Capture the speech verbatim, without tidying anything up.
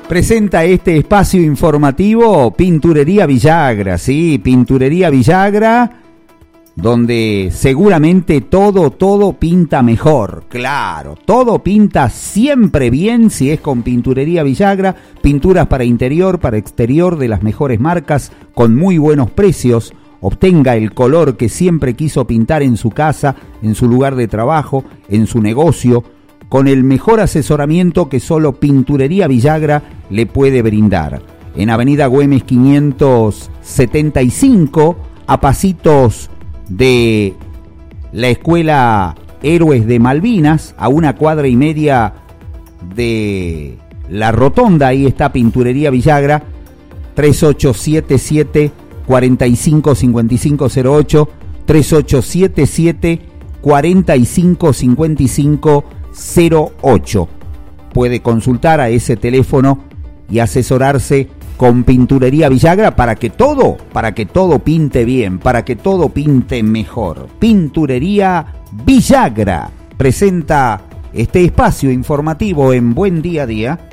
Presenta este espacio informativo Pinturería Villagra, sí, Pinturería Villagra, donde seguramente todo, todo pinta mejor, claro, todo pinta siempre bien si es con Pinturería Villagra, pinturas para interior, para exterior de las mejores marcas, con muy buenos precios. Obtenga el color que siempre quiso pintar en su casa, en su lugar de trabajo, en su negocio, con el mejor asesoramiento que solo Pinturería Villagra le puede brindar. En Avenida Güemes quinientos setenta y cinco, a pasitos de la Escuela Héroes de Malvinas, a una cuadra y media de la Rotonda, ahí está Pinturería Villagra, tres ocho siete siete, cuatro cinco cinco cinco cero ocho, tres ocho siete siete, cuatro cinco cinco cinco cero ocho. Puede consultar a ese teléfono y asesorarse con Pinturería Villagra para que todo, para que todo pinte bien, para que todo pinte mejor. Pinturería Villagra presenta este espacio informativo en Buen Día a Día.